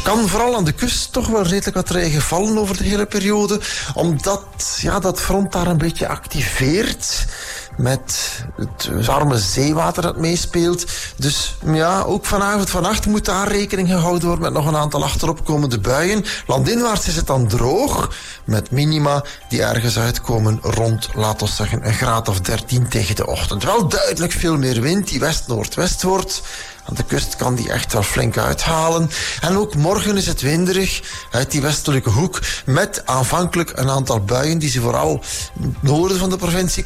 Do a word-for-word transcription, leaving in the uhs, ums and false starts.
Er kan vooral aan de kust toch wel redelijk wat regen vallen over de hele periode, omdat ja, dat front daar een beetje activeert met het warme zeewater dat meespeelt. Dus ja, ook vanavond, vannacht moet daar rekening gehouden worden met nog een aantal achteropkomende buien. Landinwaarts is het dan droog, met minima die ergens uitkomen rond, laten we zeggen, een graad of dertien tegen de ochtend. Wel duidelijk veel meer wind die west-noordwest wordt. Aan de kust kan die echt wel flink uithalen. En ook morgen is het winderig uit die westelijke hoek, met aanvankelijk een aantal buien die ze vooral in het noorden van de provincie